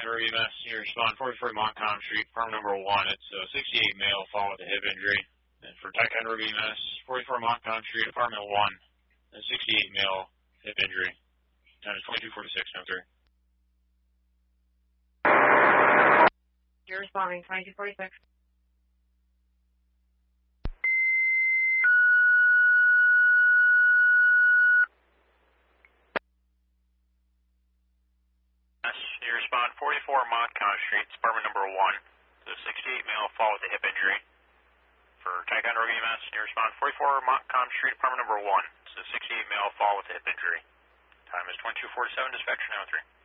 River EMS, you respond 44 Montcalm Street, apartment number 1. It's a 68 male, fall with a hip injury. And for Tycon River EMS, 44 Montcalm Street, apartment 1. A 68 male, hip injury. Time is 22:46, no 3. You're responding 22:46. You respond 44 Montcalm Street, apartment number 1. The 68 male, fall with a hip injury. For Tycon River EMS, you respond 44 Montcalm Street, apartment number 1. It's a 68 male, fall with a hip injury. Time is 22:47, dispatch now 3.